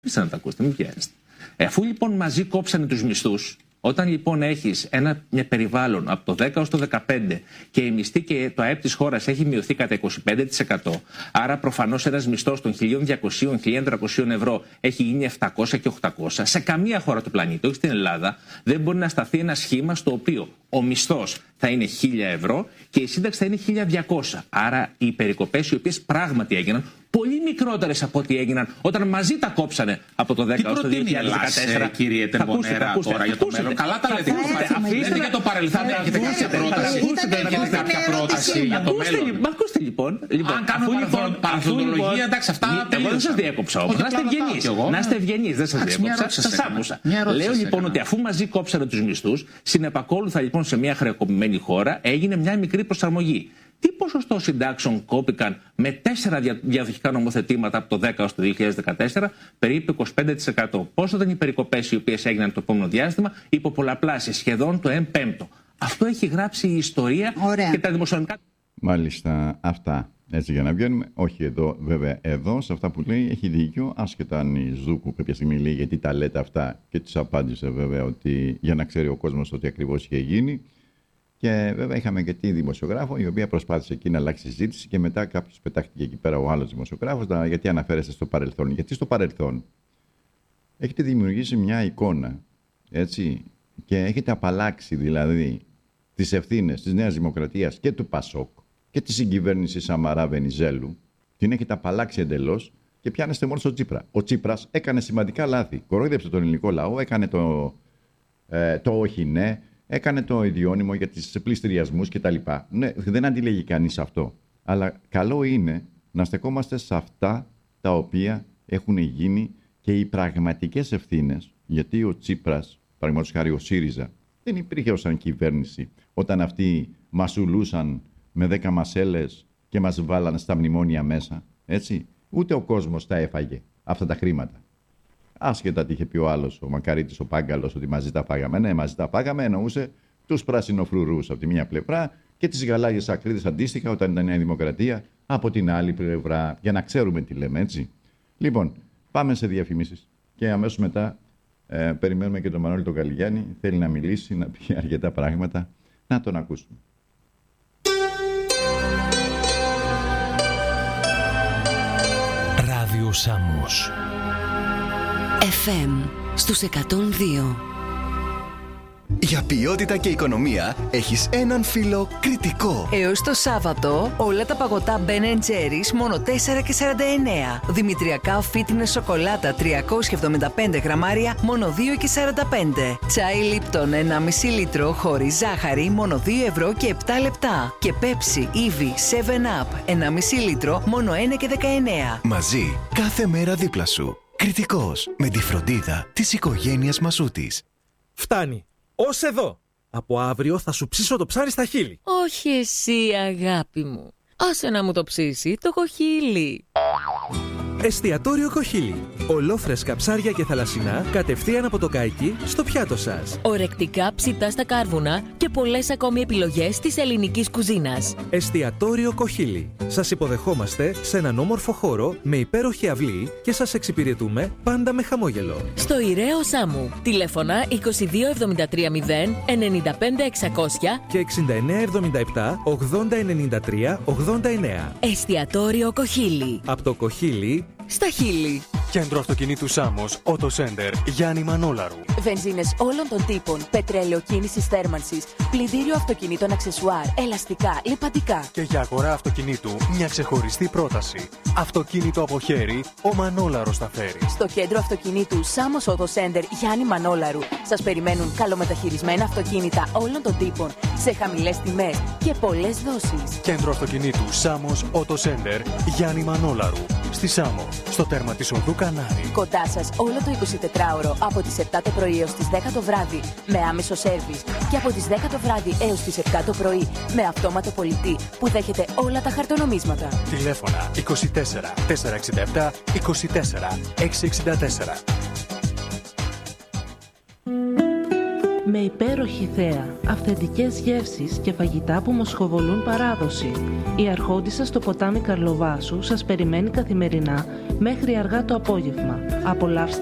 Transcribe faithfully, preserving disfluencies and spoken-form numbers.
να τα ακούσετε, μην πιέζεστε. Ε, αφού λοιπόν μαζί κόψανε τους μισθούς, όταν λοιπόν έχεις ένα μια περιβάλλον από το δέκα έως το δεκαπέντε και η μισθή και το ΑΕΠ της χώρας έχει μειωθεί κατά είκοσι πέντε τοις εκατό, άρα προφανώς ένας μισθός των χίλια διακόσια με χίλια τριακόσια ευρώ έχει γίνει επτακόσια και οκτακόσια, σε καμία χώρα του πλανήτη, όχι στην Ελλάδα, δεν μπορεί να σταθεί ένα σχήμα στο οποίο ο μισθός θα είναι χίλια ευρώ και η σύνταξη θα είναι χίλια διακόσια. Άρα οι περικοπές οι οποίες πράγματι έγιναν, πολύ μικρότερες από ό,τι έγιναν όταν μαζί τα κόψανε από το δέκα έως το δύο χιλιάδες δεκατέσσερα. Τι κύριε Τερμπονέρα τώρα για το μέλλον? Καλά τα λέτε. Αφήστε για το παρελθόν. Έχετε κάποια πρόταση? Έχετε κάποια πρόταση για το μέλλον? Μα ακούστε λοιπόν. Αν κάνουμε παραθροντολογία, εντάξει, αυτά εγώ δεν σας διέκοψα όμως. Να είστε ευγενείς. Να είστε ευγενείς, δεν σας διέκοψα. Σας άκουσα. Λέω λοιπόν ότι αφού μαζί κόψανε τους μισθούς, συνεπακόλουθα λοιπόν σε μια χρεοκοπημένη χώρα έγινε μια μικρή προσαρμογή. Τι ποσοστό συντάξεων κόπηκαν με τέσσερα διαδοχικά νομοθετήματα από το δέκα έως το δύο χιλιάδες δεκατέσσερα, περίπου είκοσι πέντε τοις εκατό. Πόσο ήταν οι περικοπές οι οποίες έγιναν το επόμενο διάστημα? Υποπολαπλάσιες, σχεδόν το ένα πέμπτο. Αυτό έχει γράψει η ιστορία. Ωραία. Και τα δημοσιονομικά. Μάλιστα, αυτά. Έτσι για να βγαίνουμε. Όχι εδώ, βέβαια, εδώ σε αυτά που λέει έχει δίκιο. Άσχετα αν η Ζούκου κάποια στιγμή λέει γιατί τα λέτε αυτά, και της απάντησε βέβαια ότι για να ξέρει ο κόσμος ότι ακριβώς είχε γίνει. Και βέβαια είχαμε και τη δημοσιογράφο, η οποία προσπάθησε εκεί να αλλάξει συζήτηση και μετά κάποιος πετάχτηκε εκεί πέρα ο άλλος δημοσιογράφος, γιατί αναφέρεστε στο παρελθόν. Γιατί στο παρελθόν έχετε δημιουργήσει μια εικόνα, έτσι, και έχετε απαλλάξει δηλαδή τις ευθύνες της Νέας Δημοκρατίας και του Πασόκ και της συγκυβέρνησης Σαμαρά Βενιζέλου, την έχετε απαλλάξει εντελώς και πιάνεστε μόνο στο Τσίπρα. Ο Τσίπρας έκανε σημαντικά λάθη. Κορόιδεψε τον ελληνικό λαό, έκανε το, ε, το όχι ναι. Έκανε το ιδιώνυμο για τις πληστηριασμούς κτλ. Ναι, δεν αντιλέγει κανείς αυτό. Αλλά καλό είναι να στεκόμαστε σε αυτά τα οποία έχουν γίνει και οι πραγματικές ευθύνες. Γιατί ο Τσίπρας, παραδείγματος χάρη ο ΣΥΡΙΖΑ, δεν υπήρχε ως κυβέρνηση όταν αυτοί μασουλούσαν με δέκα μασέλες και μας βάλανε στα μνημόνια μέσα. Έτσι. Ούτε ο κόσμος τα έφαγε αυτά τα χρήματα. Άσχετα τι είχε πει ο άλλος, ο Μακαρίτης, ο Πάγκαλος, ότι μαζί τα φάγαμε. Ναι, μαζί τα φάγαμε, εννοούσε τους πράσινοφρουρούς από τη μία πλευρά και τις γαλάζιες ακρίδες αντίστοιχα όταν ήταν η Νέα Δημοκρατία από την άλλη πλευρά. Για να ξέρουμε τι λέμε, έτσι. Λοιπόν, πάμε σε διαφημίσεις και αμέσως μετά ε, περιμένουμε και τον Μανώλη τον Καλιγιάννη. Θέλει να μιλήσει, να πει αρκετά πράγματα. Να τον ακούσουμε. Ράδιο Σάμος εφ εμ στους εκατόν δύο. Για ποιότητα και οικονομία έχεις έναν φίλο Κρητικό. Έως το Σάββατο όλα τα παγωτά Ben and Jerry's μόνο τέσσερα και σαράντα εννέα. Δημητριακά fitness σοκολάτα τριακόσια εβδομήντα πέντε γραμμάρια μόνο δύο και σαράντα πέντε. Τσάι Λίπτον ενάμιση λίτρο χωρίς ζάχαρη μόνο δύο ευρώ και επτά λεπτά. Και Pepsi, Eevee, seven up ενάμιση λίτρο μόνο ένα και δεκαεννέα. Μαζί κάθε μέρα δίπλα σου. Κρητικός, με τη φροντίδα της οικογένειας Μασούτης. Φτάνει. Ως εδώ. Από αύριο θα σου ψήσω το ψάρι στα χείλη. Όχι εσύ, αγάπη μου. Άσε να μου το ψήσει το κοχύλι. Εστιατόριο Κοχύλι. Ολόφρεσκα ψάρια και θαλασσινά κατευθείαν από το καϊκί στο πιάτο σας. Ορεκτικά ψητά στα κάρβουνα και πολλές ακόμη επιλογές της ελληνικής κουζίνας. Εστιατόριο Κοχύλι. Σας υποδεχόμαστε σε έναν όμορφο χώρο με υπέροχη αυλή και σας εξυπηρετούμε πάντα με χαμόγελο. Στο Ιραίο Σάμου. Τηλέφωνα είκοσι δύο εβδομήντα τρία μηδέν ενενήντα πέντε εξακόσια και εξήντα εννέα εβδομήντα επτά ογδόντα ενενήντα τρία ογδόντα εννέα. Εστιατόριο Κοχύλι. Από το Κοχύλι στα χείλη. Κέντρο αυτοκινήτου Σάμος, Auto Center, Γιάννη Μανόλαρου. Βενζίνες όλων των τύπων, πετρέλαιο κίνησης θέρμανσης, πλυντήριο αυτοκινήτων αξεσουάρ, ελαστικά, λιπαντικά. Και για αγορά αυτοκινήτου, μια ξεχωριστή πρόταση. Αυτοκίνητο από χέρι, ο Μανόλαρος θα φέρει. Στο κέντρο αυτοκινήτου Σάμος Auto Center, Γιάννη Μανόλαρου, σας περιμένουν καλομεταχειρισμένα αυτοκίνητα όλων των τύπων, σε χαμηλές τιμές και πολλές δόσεις. Κέντρο αυτοκινήτου Σάμος Auto Center, Γιάννη Μανόλαρου. Στη Σάμο, στο τέρμα της οδού Κανάρη. Κοντά σας όλο το εικοσιτετράωρο από τις επτά το πρωί έως τις δέκα το βράδυ με άμεσο σέρβις και από τις δέκα το βράδυ έως τις επτά το πρωί με αυτόματο πολιτή που δέχεται όλα τα χαρτονομίσματα. Τηλέφωνα είκοσι τέσσερα τετρακόσια εξήντα επτά είκοσι τέσσερα εξακόσια εξήντα τέσσερα. με υπέροχη θέα, αυθεντικές γεύσεις και φαγητά που μοσχοβολούν παράδοση. Η Αρχόντισσα στο ποτάμι Καρλοβάσου σας περιμένει καθημερινά μέχρι αργά το απόγευμα. Απολαύστε